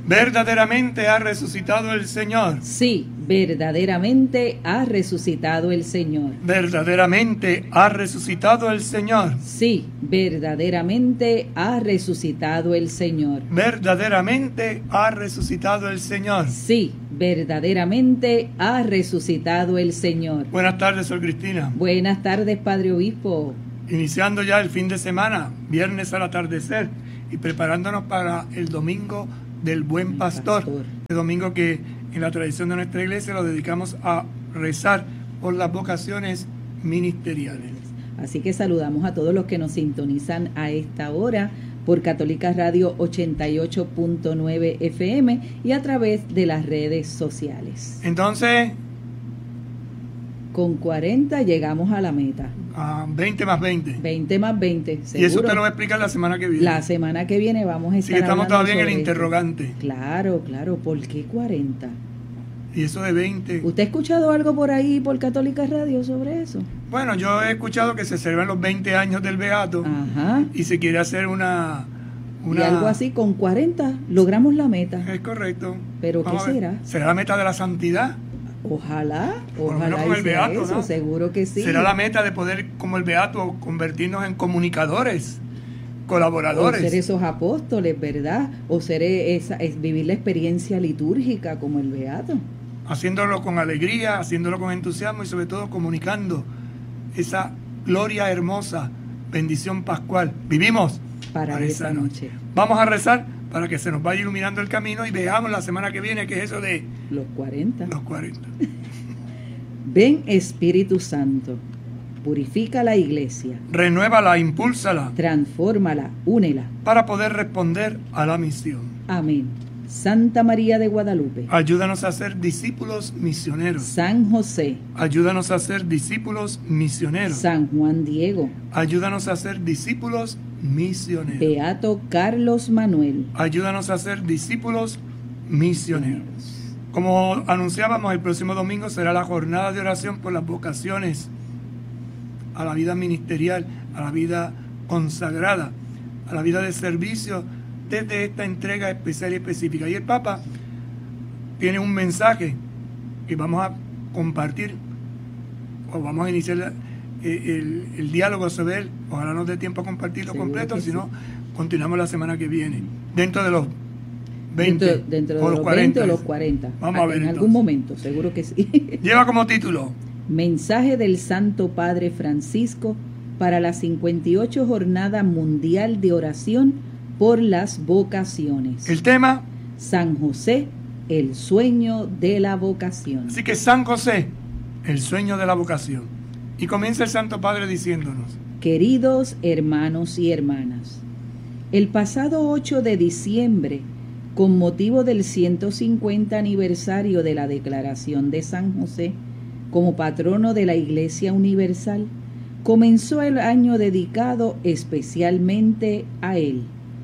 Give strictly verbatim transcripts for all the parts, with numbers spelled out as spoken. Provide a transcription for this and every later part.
Verdaderamente ha resucitado el Señor. Sí, verdaderamente ha resucitado el Señor. Verdaderamente ha resucitado el Señor. Sí, verdaderamente ha resucitado el Señor. Verdaderamente ha resucitado el Señor. Sí, verdaderamente ha resucitado el Señor. Buenas tardes, Sor Cristina. Buenas tardes, Padre Obispo. Iniciando ya el fin de semana, viernes al atardecer, y preparándonos para el domingo del Buen Pastor. Pastor. El domingo que en la tradición de nuestra iglesia lo dedicamos a rezar por las vocaciones ministeriales. Así que saludamos a todos los que nos sintonizan a esta hora por Católica Radio ochenta y ocho punto nueve F M y a través de las redes sociales. Entonces, con cuarenta llegamos a la meta. a veinte más veinte. veinte más veinte, seguro. Y eso te lo voy a explicar la semana que viene. La semana que viene vamos a estar Así que estamos todavía en el esto. interrogante. Claro, claro. ¿Por qué cuarenta? Y eso de veinte. ¿Usted ha escuchado algo por ahí por Católica Radio sobre eso? Bueno, yo he escuchado que se celebran los veinte años del Beato. Ajá. Y se quiere hacer una... una... Y algo así, con cuarenta logramos la meta. Es correcto. ¿Pero Vamos qué a ver. será? ¿Será la meta de la santidad? Ojalá, Por lo ojalá menos como y el sea Beato, eso, ¿no? seguro que sí. ¿Será la meta de poder, como el Beato, convertirnos en comunicadores, colaboradores? O ser esos apóstoles, ¿verdad? O ser esa, es vivir la experiencia litúrgica como el Beato. Haciéndolo con alegría, haciéndolo con entusiasmo y sobre todo comunicando esa gloria hermosa, bendición pascual. Vivimos Para, para esa noche. noche. Vamos a rezar para que se nos vaya iluminando el camino y veamos la semana que viene qué es eso de Los cuarenta. los cuarenta. Ven, Espíritu Santo, purifica la iglesia, Renuévala, impúlsala transfórmala, únela. para poder responder a la misión. Amén. Santa María de Guadalupe, Ayúdanos a ser discípulos misioneros. San José, Ayúdanos a ser discípulos misioneros. San Juan Diego, Ayúdanos a ser discípulos misioneros. Beato Carlos Manuel. Ayúdanos a ser discípulos misioneros. Como anunciábamos, el próximo domingo será la jornada de oración por las vocaciones a la vida ministerial, a la vida consagrada, a la vida de servicio desde esta entrega especial y específica. Y el Papa tiene un mensaje que vamos a compartir, o vamos a iniciar la, el, el, el diálogo sobre él. Ojalá nos dé tiempo a compartirlo Seguro completo, que si no, sí. continuamos la semana que viene, dentro de los veinte, Dentro, dentro de o los los cuarenta. veinte o los cuarenta. Vamos a ver En entonces. algún momento, seguro que sí. Lleva como título: Mensaje del Santo Padre Francisco para la cincuenta y ocho Jornada Mundial de Oración por las Vocaciones. el tema. San José, el sueño de la vocación. Así que San José, el sueño de la vocación. Y comienza el Santo Padre diciéndonos: Queridos hermanos y hermanas, el pasado ocho de diciembre, con motivo del ciento cincuenta aniversario de la declaración de San José como patrono de la Iglesia Universal, comenzó el año dedicado especialmente a él.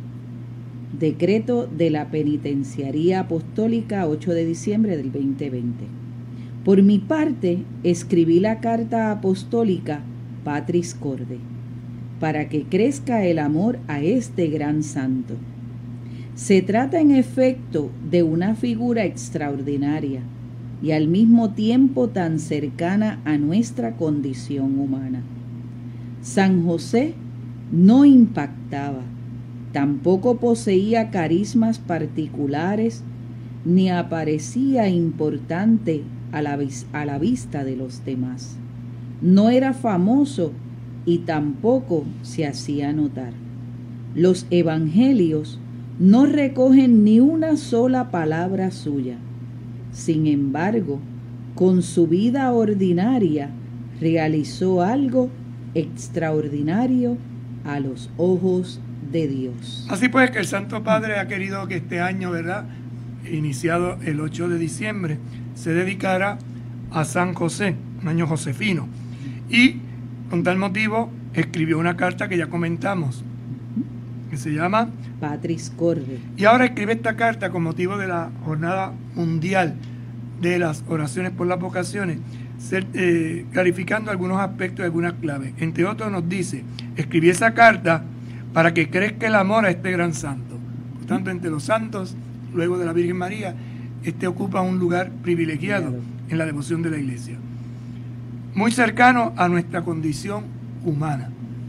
Decreto de la Penitenciaría Apostólica, ocho de diciembre del veinte veinte. Por mi parte, escribí la carta apostólica Patris Corde, para que crezca el amor a este gran santo. Se trata en efecto de una figura extraordinaria y al mismo tiempo tan cercana a nuestra condición humana. San José no impactaba, tampoco poseía carismas particulares, ni aparecía importante a la, a la vista de los demás. No era famoso y tampoco se hacía notar. Los evangelios no recogen ni una sola palabra suya. Sin embargo, con su vida ordinaria realizó algo extraordinario a los ojos de Dios. Así pues, que el Santo Padre ha querido que este año, ¿verdad?, iniciado el ocho de diciembre, se dedicara a San José, un año josefino. Y con tal motivo escribió una carta que ya comentamos, que se llama Patris Corde. Y ahora escribe esta carta con motivo de la Jornada Mundial de las Oraciones por las Vocaciones, ser, eh, clarificando algunos aspectos y algunas claves. Entre otros nos dice: escribí esa carta para que crezca el amor a este gran santo. Por tanto, entre los santos luego de la Virgen María, este ocupa un lugar privilegiado Claro. en la devoción de la Iglesia. Muy cercano a nuestra condición humana.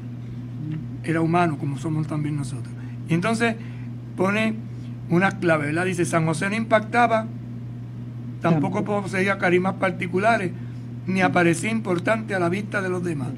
Era humano como somos también nosotros. Y entonces pone una clave, ¿verdad? Dice, San José no impactaba, tampoco Tampoco. poseía carismas particulares, ni aparecía importante a la vista de los demás.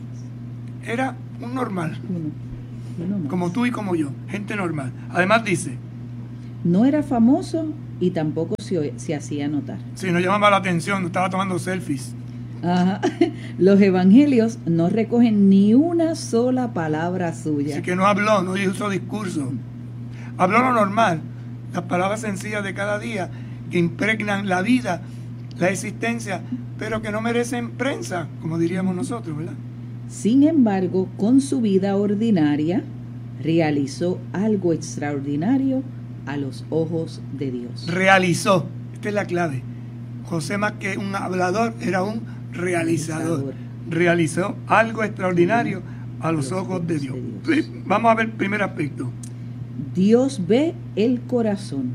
Era un normal, Uno, uno más. como tú y como yo, gente normal. Además dice, No era famoso y tampoco se, se hacía notar. si nos llamaba la atención, estaba tomando selfies. Ajá. Los evangelios no recogen ni una sola palabra suya. Así que no habló, no hizo discurso. Habló lo normal, las palabras sencillas de cada día que impregnan la vida, la existencia, pero que no merecen prensa, como diríamos nosotros, ¿verdad? Sin embargo, con su vida ordinaria, realizó algo extraordinario a los ojos de Dios. Realizó, esta es la clave. José, más que un hablador, era un realizador. Realizó algo extraordinario a los ojos de Dios. Vamos a ver el primer aspecto. Dios ve el corazón,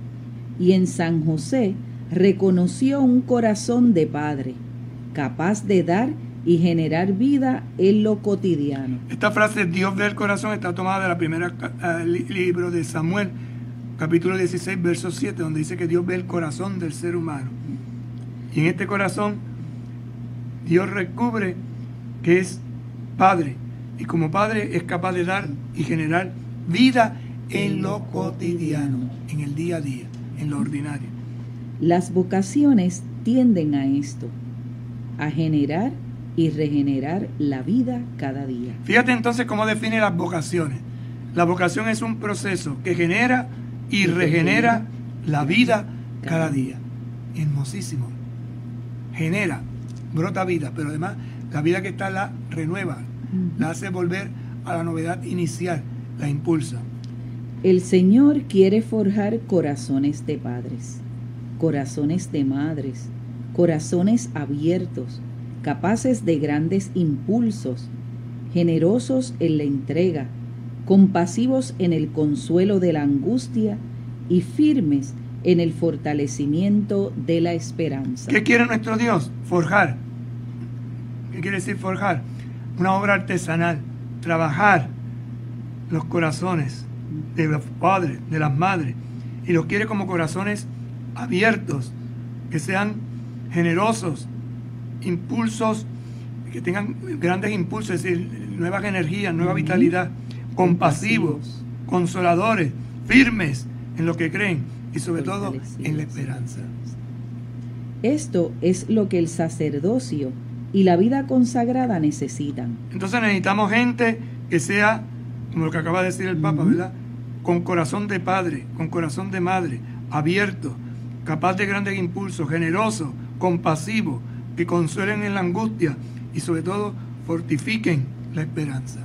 y en San José reconoció un corazón de padre, capaz de dar y generar vida en lo cotidiano. Esta frase, Dios ve el corazón, está tomada de la primera uh, li libro de Samuel, capítulo dieciséis, verso siete, donde dice que Dios ve el corazón del ser humano. Y en este corazón, Dios descubre que es Padre, y como Padre es capaz de dar y generar vida en lo cotidiano, en el día a día, en lo ordinario. Las vocaciones tienden a esto, a generar y regenerar la vida cada día. Fíjate entonces cómo define las vocaciones. La vocación es un proceso que genera y regenera la vida cada día. Hermosísimo. Genera, brota vida, pero además la vida que está la renueva, uh-huh. la hace volver a la novedad inicial, la impulsa. El Señor quiere forjar corazones de padres, corazones de madres, corazones abiertos, capaces de grandes impulsos, generosos en la entrega, compasivos en el consuelo de la angustia y firmes en el fortalecimiento de la esperanza. ¿Qué quiere nuestro Dios? Forjar. ¿Qué quiere decir forjar? Una obra artesanal, trabajar los corazones de los padres, de las madres, y los quiere como corazones abiertos, que sean generosos, impulsos, que tengan grandes impulsos, es decir, nuevas energías, nueva uh-huh. vitalidad, compasivos, compasivos, consoladores, firmes en lo que creen y sobre todo en la esperanza. Esto es lo que el sacerdocio y la vida consagrada necesitan. Entonces necesitamos gente que sea, como lo que acaba de decir el Papa, uh-huh. ¿verdad? Con corazón de padre, con corazón de madre, abierto, capaz de grandes impulsos, generoso, compasivo, que consuelen en la angustia y sobre todo fortifiquen la esperanza.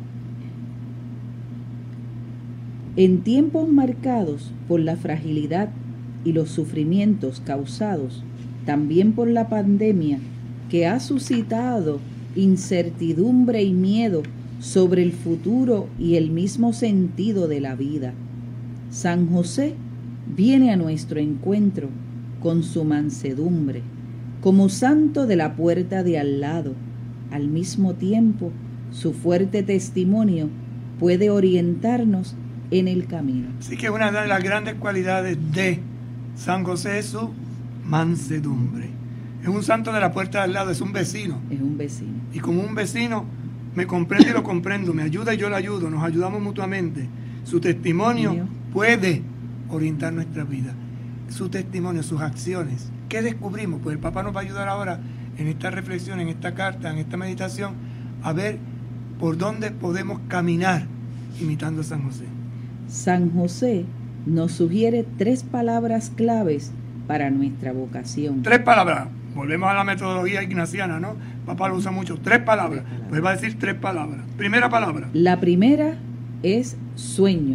En tiempos marcados por la fragilidad y los sufrimientos causados también por la pandemia, que ha suscitado incertidumbre y miedo sobre el futuro y el mismo sentido de la vida, San José viene a nuestro encuentro con su mansedumbre, como santo de la puerta de al lado. Al mismo tiempo, su fuerte testimonio puede orientarnos en el camino. Así que una de las grandes cualidades de San José es su mansedumbre. Es un santo de la puerta de al lado, es un vecino. Es un vecino. Y como un vecino me comprende y lo comprendo, me ayuda y yo lo ayudo, nos ayudamos mutuamente. Su testimonio Dios. puede orientar nuestra vida. Su testimonio, sus acciones. ¿Qué descubrimos? Pues el Papa nos va a ayudar ahora en esta reflexión, en esta carta, en esta meditación, a ver por dónde podemos caminar imitando a San José. San José nos sugiere tres palabras claves para nuestra vocación. Tres palabras. Volvemos a la metodología ignaciana, ¿no? Papá lo usa mucho. Tres palabras. Tres palabras. Pues va a decir tres palabras. Primera palabra. La primera es sueño.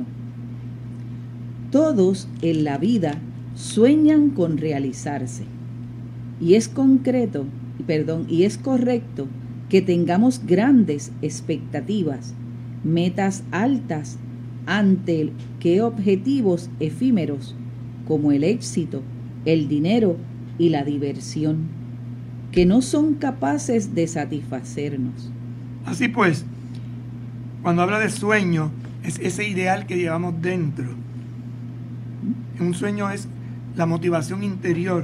Todos en la vida sueñan con realizarse. Y es concreto, perdón, y es correcto que tengamos grandes expectativas, metas altas ante que objetivos efímeros como el éxito, el dinero y la diversión, que no son capaces de satisfacernos. Así pues, cuando habla de sueño, es ese ideal que llevamos dentro. Un sueño es la motivación interior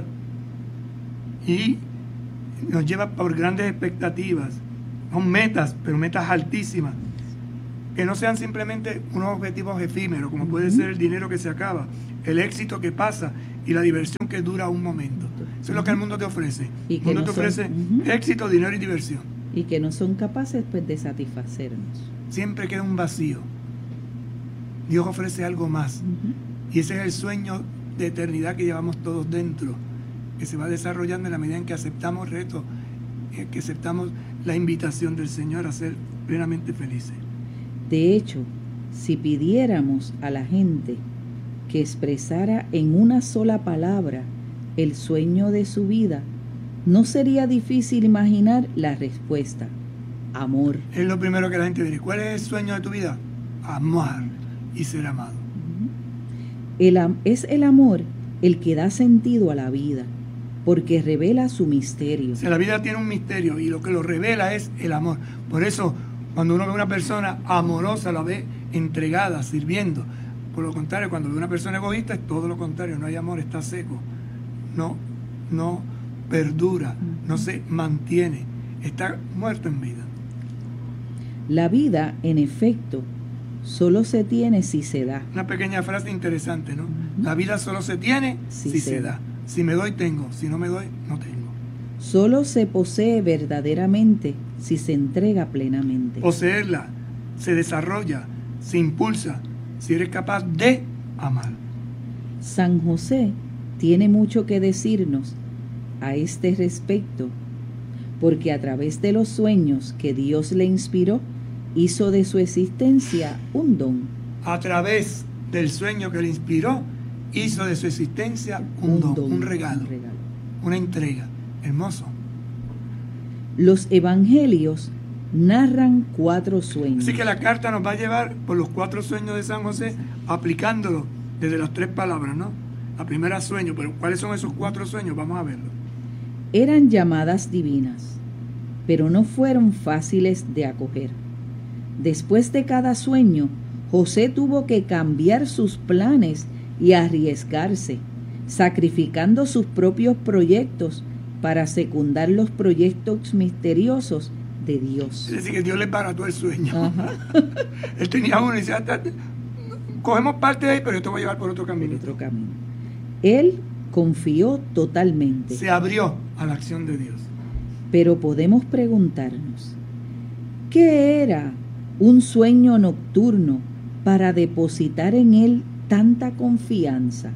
y nos lleva por grandes expectativas. Son metas, pero metas altísimas, que no sean simplemente unos objetivos efímeros, como puede ser el dinero que se acaba, el éxito que pasa y la diversión que dura un momento. Eso es lo que el mundo te ofrece. Y El que mundo no te son- ofrece Ujú. éxito, dinero y diversión. Y que no son capaces pues, de satisfacernos. Siempre queda un vacío. Dios ofrece algo más. Ujú. Y ese es el sueño de eternidad que llevamos todos dentro, que se va desarrollando en la medida en que aceptamos retos, en que aceptamos la invitación del Señor a ser plenamente felices. De hecho, si pidiéramos a la gente que expresara en una sola palabra el sueño de su vida, no sería difícil imaginar la respuesta: amor. Es lo primero que la gente dice. ¿Cuál es el sueño de tu vida? Amar y ser amado. El am- es el amor el que da sentido a la vida, porque revela su misterio. O sea, la vida tiene un misterio y lo que lo revela es el amor. Por eso, cuando uno ve a una persona amorosa, la ve entregada, sirviendo. Por lo contrario, cuando ve a una persona egoísta, es todo lo contrario. No hay amor, está seco. No, no perdura, no se mantiene. Está muerto en vida. La vida, en efecto, solo se tiene si se da. Una pequeña frase interesante, ¿no? La vida solo se tiene Si si, se se da. da. Si me doy, tengo. Si no me doy, no tengo. Solo se posee verdaderamente si se entrega plenamente. Poseerla se desarrolla, se impulsa, si eres capaz de amar. San José tiene mucho que decirnos a este respecto, porque a través de los sueños que Dios le inspiró, hizo de su existencia un don. A través del sueño que le inspiró, hizo de su existencia un, don, un regalo, un regalo. una entrega. Hermoso. Los evangelios narran cuatro sueños. Así que la carta nos va a llevar por los cuatro sueños de San José, aplicándolo desde las tres palabras, ¿no? La primera, sueño, pero ¿cuáles son esos cuatro sueños? Vamos a verlo. Eran llamadas divinas, pero no fueron fáciles de acoger. Después de cada sueño, José tuvo que cambiar sus planes y arriesgarse, sacrificando sus propios proyectos para secundar los proyectos misteriosos de Dios. Es decir, que Dios le barató el sueño. Ajá. Él tenía uno y decía, cogemos parte de ahí, pero yo te voy a llevar por otro camino. Otro camino. Él confió totalmente. Se abrió a la acción de Dios. Pero podemos preguntarnos, ¿qué era un sueño nocturno para depositar en él tanta confianza?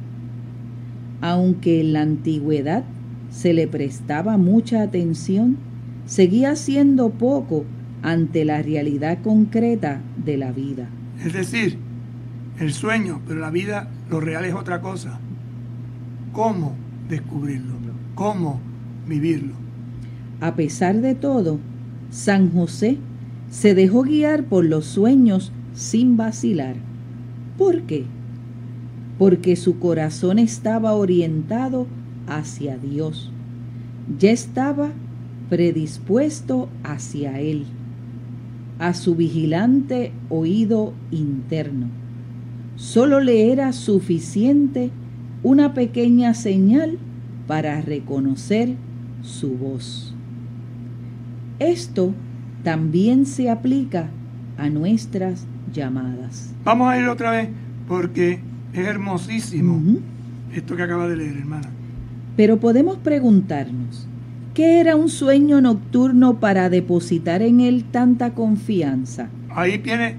Aunque en la antigüedad se le prestaba mucha atención, seguía siendo poco ante la realidad concreta de la vida. Es decir, el sueño, pero la vida, lo real es otra cosa. ¿Cómo descubrirlo? ¿Cómo vivirlo? A pesar de todo, San José se dejó guiar por los sueños sin vacilar. ¿Por qué? Porque su corazón estaba orientado hacia Dios. Ya estaba predispuesto hacia Él, a su vigilante oído interno. Solo le era suficiente una pequeña señal para reconocer su voz. Esto también se aplica a nuestras llamadas. Vamos a ir otra vez porque es hermosísimo Ujú. esto que acaba de leer, hermana. Pero podemos preguntarnos, ¿qué era un sueño nocturno para depositar en él tanta confianza? Ahí viene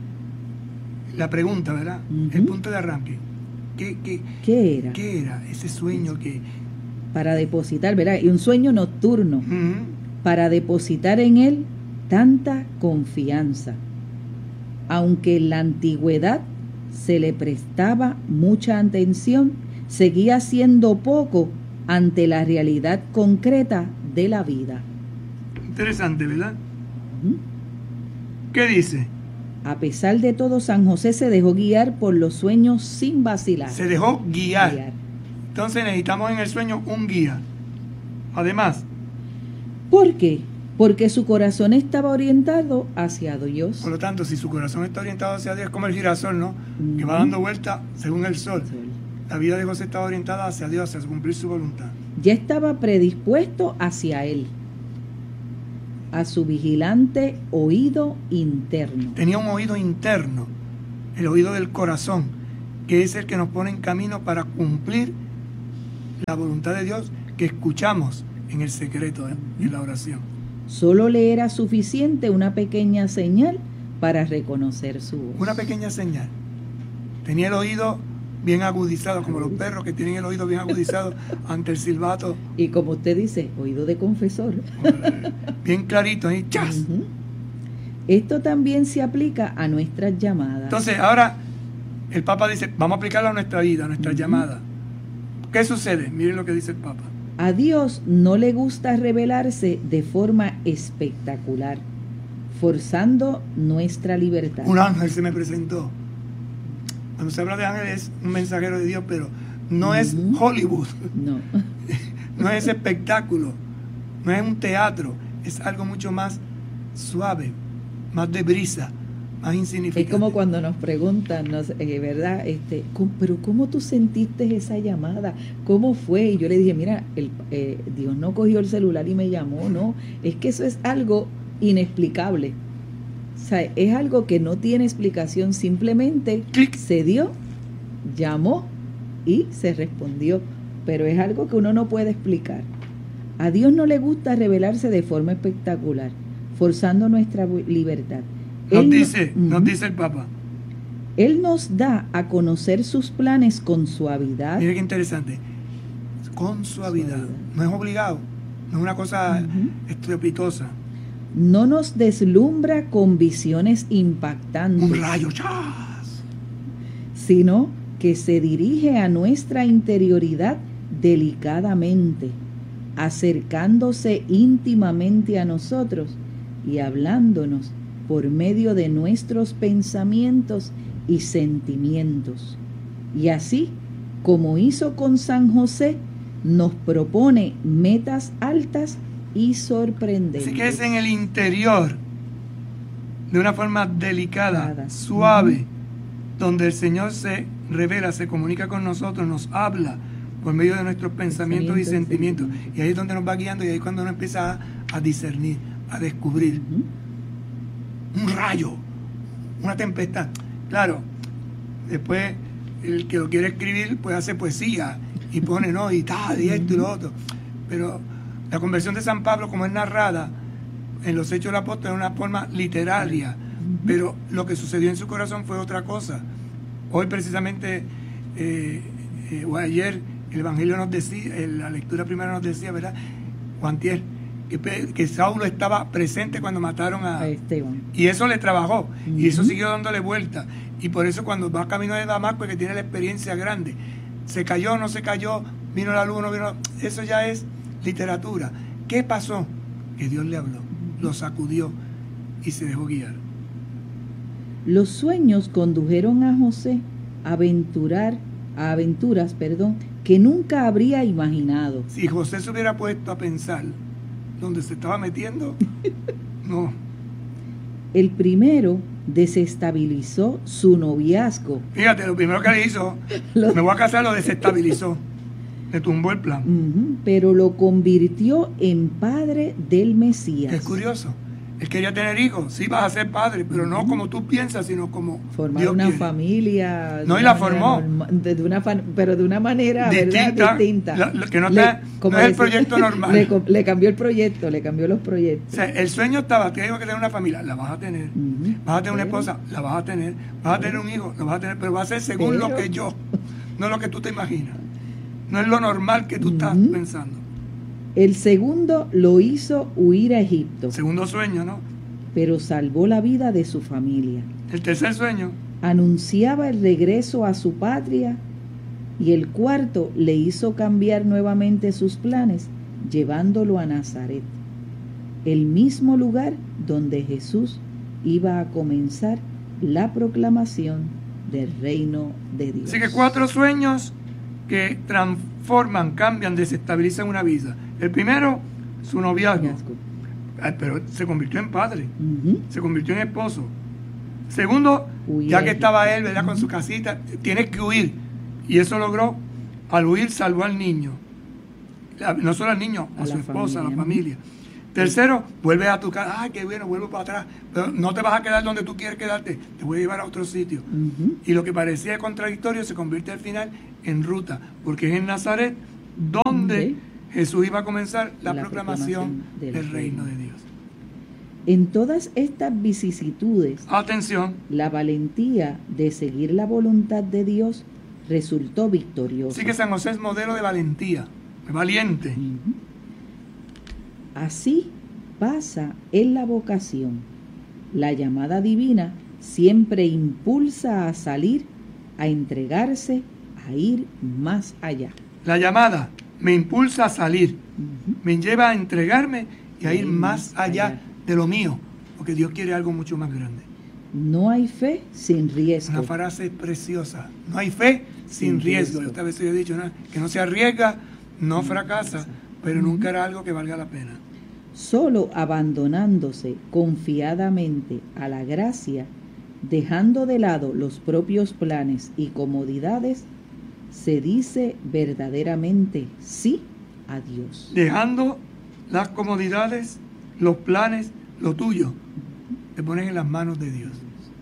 la pregunta, ¿verdad? Ujú. El punto de arranque. ¿Qué, qué, ¿Qué era? qué era ese sueño que... Para depositar, ¿verdad? Y un sueño nocturno, Ujú. para depositar en él tanta confianza. Aunque en la antigüedad se le prestaba mucha atención, seguía siendo poco ante la realidad concreta de la vida. Interesante, ¿verdad? Ujú. ¿Qué dice? A pesar de todo, San José se dejó guiar por los sueños sin vacilar. Se dejó guiar. Guiar. Entonces necesitamos en el sueño un guía. Además, ¿por qué? Porque su corazón estaba orientado hacia Dios. por lo tanto, si su corazón está orientado hacia Dios, es como el girasol, ¿no? Uh-huh. Que va dando vuelta según el sol. Sol. La vida de José estaba orientada hacia Dios, hacia cumplir su voluntad. Ya estaba predispuesto hacia Él, a su vigilante oído interno. Tenía un oído interno, el oído del corazón, que es el que nos pone en camino para cumplir la voluntad de Dios que escuchamos en el secreto, ¿eh? En la oración. Solo le era suficiente una pequeña señal para reconocer su voz. Una pequeña señal. Tenía el oído bien agudizado, como los perros que tienen el oído bien agudizado ante el silbato. Y como usted dice, oído de confesor. Bien clarito, ahí, ¡chas! Uh-huh. Esto también se aplica a nuestras llamadas. Entonces, ahora el Papa dice, vamos a aplicarlo a nuestra vida, a nuestras uh-huh. llamadas. ¿Qué sucede? Miren lo que dice el Papa. A Dios no le gusta revelarse de forma espectacular, forzando nuestra libertad. Un ángel se me presentó. Cuando se habla de ángel es un mensajero de Dios, pero no uh-huh. es Hollywood. No. No es espectáculo, no es un teatro, es algo mucho más suave, más de brisa, más insignificante. Es como cuando nos preguntan, no sé, eh, ¿verdad? Este, ¿cómo, pero ¿cómo tú sentiste esa llamada? ¿Cómo fue? Y yo le dije, mira, el, eh, Dios no cogió el celular y me llamó, no. Es que eso es algo inexplicable. O sea, es algo que no tiene explicación, simplemente Clic. Se dio, llamó y se respondió. Pero es algo que uno no puede explicar. A Dios no le gusta revelarse de forma espectacular, forzando nuestra libertad. Nos Él dice, no, nos dice el Papa. Él nos da a conocer sus planes con suavidad. Mire qué interesante. Con suavidad. Suavidad. No es obligado. No es una cosa uh-huh. estrepitosa. No nos deslumbra con visiones impactantes. Un rayo, ¡chas! Sino que se dirige a nuestra interioridad delicadamente, acercándose íntimamente a nosotros y hablándonos por medio de nuestros pensamientos y sentimientos. Y así, como hizo con San José, nos propone metas altas y sorprendentes. Así que es en el interior, de una forma delicada, Nada. suave, uh-huh. donde el Señor se revela, se comunica con nosotros, nos habla por medio de nuestros pensamientos y sentimientos. Y ahí es donde nos va guiando y ahí es cuando uno empieza a, a discernir, a descubrir. Uh-huh. Un rayo, una tempestad. Claro, después el que lo quiere escribir pues hace poesía y pone, no, y tal, y esto y lo otro. Pero la conversión de San Pablo, como es narrada en los Hechos del Apóstol, es una forma literaria. Pero lo que sucedió en su corazón fue otra cosa. Hoy precisamente, eh, eh, o ayer, el Evangelio nos decía, la lectura primera nos decía, ¿verdad? Juantier, que, que Saulo estaba presente cuando mataron a, a Esteban. Y eso le trabajó, uh-huh. y eso siguió dándole vuelta. Y por eso cuando va camino de Damasco, que tiene la experiencia grande, se cayó, no se cayó, vino la luz, no vino, eso ya es literatura. ¿Qué pasó? Que Dios le habló, lo sacudió y se dejó guiar. Los sueños condujeron a José a aventurar, a aventuras, perdón, que nunca habría imaginado. Si José se hubiera puesto a pensar dónde se estaba metiendo, no. El primero desestabilizó su noviazgo. Fíjate, lo primero que le hizo, lo... me voy a casar, lo desestabilizó. Le tumbó el plan. Uh-huh, pero lo convirtió en padre del Mesías. Es curioso. Él quería tener hijos, sí, vas a ser padre, pero no como tú piensas, sino como formar Dios una quiere. Familia. No, y la formó. Normal, de una fan, pero de una manera distinta. ¿verdad? Distinta. La, la, que no, le, está, no es el proyecto normal. Le, le cambió el proyecto, le cambió los proyectos. O sea, el sueño estaba, te digo que tener una familia, la vas a tener. Uh-huh. Vas a tener una esposa, la vas a tener. Vas a tener un hijo, la vas a tener, pero va a ser según pero... lo que yo, no lo que tú te imaginas. No es lo normal que tú uh-huh. estás pensando. El segundo lo hizo huir a Egipto. Segundo sueño, ¿no? Pero salvó la vida de su familia. El tercer sueño anunciaba el regreso a su patria, y el cuarto le hizo cambiar nuevamente sus planes, llevándolo a Nazaret, el mismo lugar donde Jesús iba a comenzar la proclamación del reino de Dios. Así que cuatro sueños que forman, cambian, desestabilizan una vida. El primero, su noviazgo, pero se convirtió en padre, uh-huh. se convirtió en esposo. Segundo, Huye. ya que estaba él, ¿verdad? Uh-huh. con su casita, tienes que huir. Y eso logró, al huir, salvó al niño. No solo al niño, a, a su esposa, familia. a la familia. Tercero, vuelve a tu casa. Ay, qué bueno, vuelvo para atrás. Pero no te vas a quedar donde tú quieres quedarte. Te voy a llevar a otro sitio. Uh-huh. Y lo que parecía contradictorio se convierte al final en ruta. Porque es en Nazaret donde uh-huh. Jesús iba a comenzar la, la proclamación, proclamación del, del reino de Dios. En todas estas vicisitudes, atención, la valentía de seguir la voluntad de Dios resultó victoriosa. Así que San José es modelo de valentía, de valiente. Uh-huh. Así pasa en la vocación. La llamada divina siempre impulsa a salir, a entregarse, a ir más allá. La llamada me impulsa a salir, uh-huh. me lleva a entregarme y a ir más allá, allá de lo mío, porque Dios quiere algo mucho más grande. No hay fe sin riesgo. Una frase preciosa. No hay fe sin, sin riesgo. riesgo. Yo esta vez he dicho, ¿no? que no se arriesga, no fracasa, pero uh-huh. nunca hará algo que valga la pena. Solo abandonándose confiadamente a la gracia, dejando de lado los propios planes y comodidades, se dice verdaderamente sí a Dios. Dejando las comodidades, los planes, lo tuyo, te pones en las manos de Dios.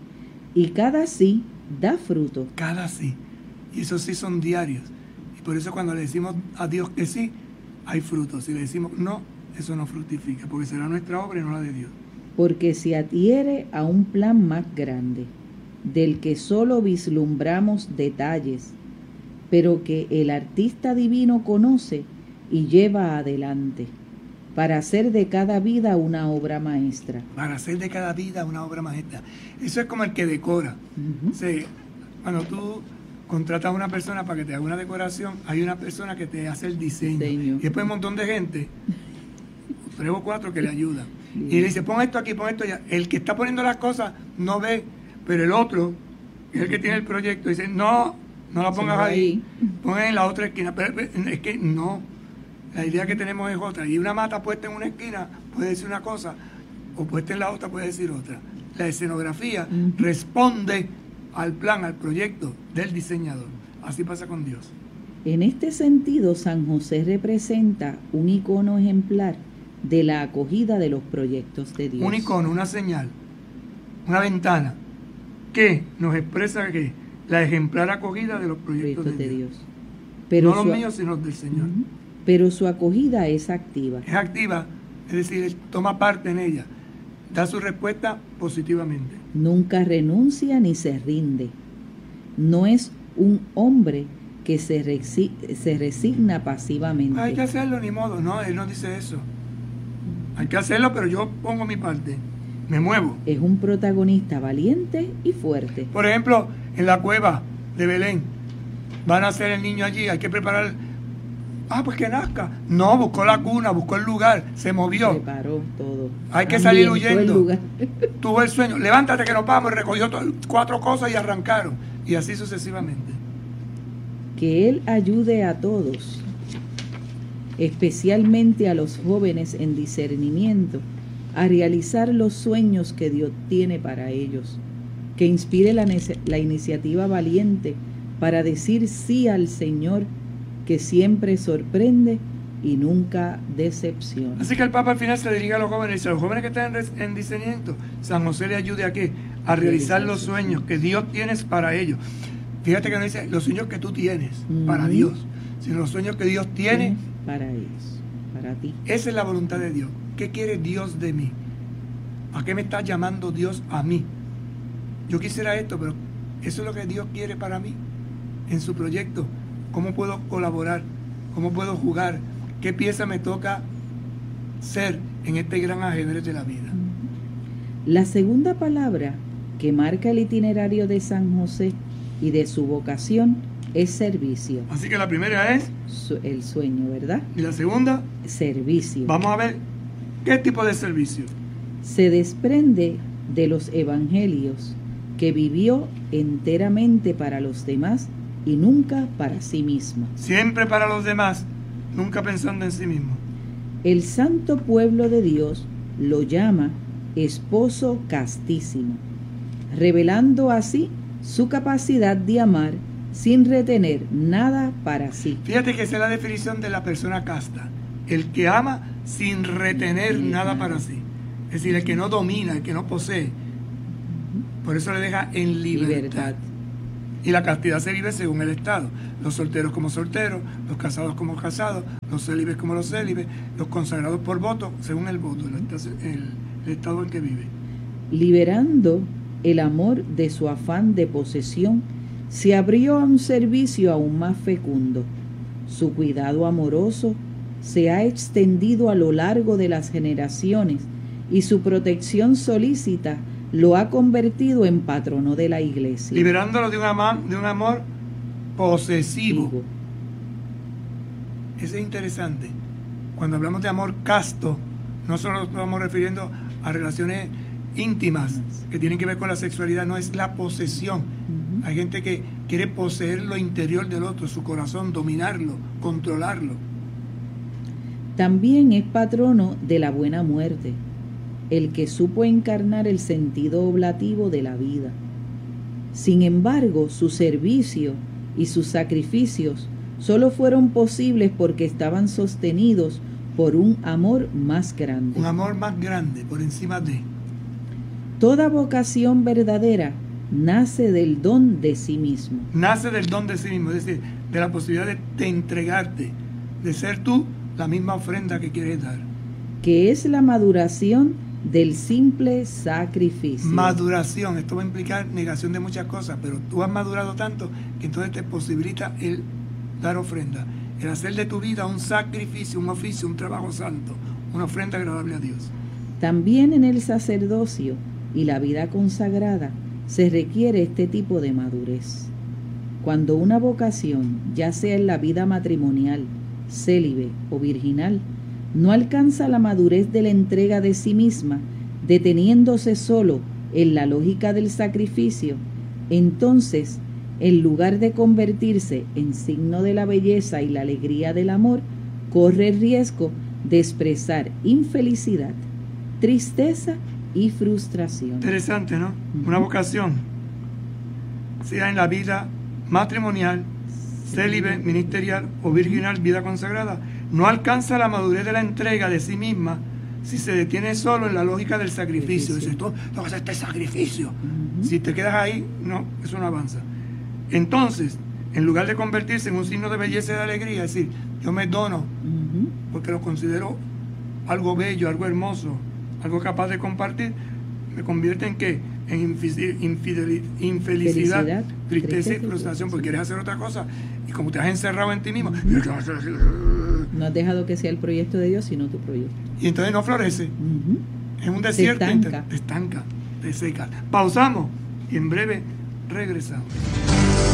Y cada sí da fruto. Cada sí. Y esos sí son diarios. Y por eso cuando le decimos a Dios que sí, hay frutos. Si le decimos no, eso no fructifica, porque será nuestra obra y no la de Dios. Porque se adhiere a un plan más grande, del que solo vislumbramos detalles, pero que el artista divino conoce y lleva adelante, para hacer de cada vida una obra maestra. Para hacer de cada vida una obra maestra. Eso es como el que decora. Uh-huh. O sea, cuando tú contratas a una persona para que te haga una decoración, hay una persona que te hace el diseño. diseño. Y después hay un montón de gente, tres o cuatro, que le ayudan. Bien. Y le dice, pon esto aquí, pon esto allá. El que está poniendo las cosas no ve, pero el otro, que es el que tiene el proyecto, dice, no, no la pongas ahí, ahí. Pon en la otra esquina. Pero es que no, la idea que tenemos es otra. Y una mata puesta en una esquina puede decir una cosa, o puesta en la otra puede decir otra. La escenografía uh-huh. responde al plan, al proyecto del diseñador. Así pasa con Dios. En este sentido, San José representa un icono ejemplar de la acogida de los proyectos de Dios. Un icono, una señal, una ventana que nos expresa que la ejemplar acogida de los proyectos, proyectos de, de Dios. Dios. Pero no su, los míos, sino los del Señor. Uh-huh. Pero su acogida es activa. Es activa, es decir, toma parte en ella, da su respuesta positivamente. Nunca renuncia ni se rinde. No es un hombre que se, resi- se resigna pasivamente. Hay que hacerlo, ni modo. No, él no dice eso. Hay que hacerlo, pero yo pongo mi parte. Me muevo. Es un protagonista valiente y fuerte. Por ejemplo, en la cueva de Belén, van a hacer el niño allí, hay que preparar. Ah, pues que nazca. No, buscó la cuna, buscó el lugar, se movió. Preparó todo. Hay que salir huyendo. Tuvo el sueño. Levántate que nos vamos. Recogió to- cuatro cosas y arrancaron. Y así sucesivamente. Que Él ayude a todos, especialmente a los jóvenes en discernimiento, a realizar los sueños que Dios tiene para ellos. Que inspire la, la iniciativa valiente para decir sí al Señor, que siempre sorprende y nunca decepciona. Así que el Papa al final se dirige a los jóvenes y dice: a los jóvenes que están en, en discernimiento, San José le ayude a qué? A realizar los sueños que Dios tiene para ellos. Fíjate que no dice los sueños que tú tienes uh-huh. para Dios, sino los sueños que Dios tiene para ellos, para ti. Esa es la voluntad de Dios. ¿Qué quiere Dios de mí? ¿A qué me está llamando Dios a mí? Yo quisiera esto, pero eso es lo que Dios quiere para mí en su proyecto. ¿Cómo puedo colaborar? ¿Cómo puedo jugar? ¿Qué pieza me toca ser en este gran ajedrez de la vida? La segunda palabra que marca el itinerario de San José y de su vocación es servicio. Así que la primera es Su, el sueño, ¿verdad? Y la segunda, servicio. Vamos a ver qué tipo de servicio. Se desprende de los evangelios que vivió enteramente para los demás y nunca para sí misma. Siempre para los demás, nunca pensando en sí mismo. El santo pueblo de Dios lo llama esposo castísimo, revelando así su capacidad de amar sin retener nada para sí. Fíjate que esa es la definición de la persona casta, el que ama sin retener nada para sí. Es decir, el que no domina, el que no posee. Por eso le deja en libertad. libertad. Y la castidad se vive según el estado. Los solteros como solteros, los casados como casados, los célibes como los célibes, los consagrados por voto, según el voto, el, el, el estado en que vive. Liberando el amor de su afán de posesión, se abrió a un servicio aún más fecundo. Su cuidado amoroso se ha extendido a lo largo de las generaciones y su protección solícita lo ha convertido en patrono de la iglesia. Liberándolo de un amor, de un amor posesivo. Digo. Eso es interesante. Cuando hablamos de amor casto, no solo nos estamos refiriendo a relaciones íntimas que tienen que ver con la sexualidad, no es la posesión. Uh-huh. Hay gente que quiere poseer lo interior del otro, su corazón, dominarlo, controlarlo. También es patrono de la buena muerte, el que supo encarnar el sentido oblativo de la vida. Sin embargo, su servicio y sus sacrificios solo fueron posibles porque estaban sostenidos por un amor más grande. Un amor más grande, por encima de... Toda vocación verdadera nace del don de sí mismo. Nace del don de sí mismo, es decir, de la posibilidad de, de entregarte, de ser tú la misma ofrenda que quieres dar. Que es la maduración del simple sacrificio. Maduración, esto va a implicar negación de muchas cosas, pero tú has madurado tanto que entonces te posibilita el dar ofrenda, el hacer de tu vida un sacrificio, un oficio, un trabajo santo, una ofrenda agradable a Dios. También en el sacerdocio y la vida consagrada se requiere este tipo de madurez. Cuando una vocación, ya sea en la vida matrimonial, célibe o virginal, no alcanza la madurez de la entrega de sí misma, deteniéndose solo en la lógica del sacrificio, entonces, en lugar de convertirse en signo de la belleza y la alegría del amor, corre el riesgo de expresar infelicidad, tristeza y frustración. Interesante, ¿no? Uh-huh. Una vocación, sea en la vida matrimonial, célibe, ministerial o virginal, vida consagrada, no alcanza la madurez de la entrega de sí misma si se detiene solo en la lógica del sacrificio. Dices, tú no haces este sacrificio. Uh-huh. Si te quedas ahí, no, eso no avanza. Entonces, en lugar de convertirse en un signo de belleza y de alegría, es decir, yo me dono uh-huh. porque lo considero algo bello, algo hermoso, algo capaz de compartir, me convierte en ¿qué? En infelicidad, infelicidad tristeza, tristeza y frustración, porque quieres hacer otra cosa y como te has encerrado en ti mismo, no has dejado que sea el proyecto de Dios, sino tu proyecto. Y entonces no florece. Uh-huh. Es un desierto. Te estanca. Te estanca, te seca. Pausamos y en breve regresamos.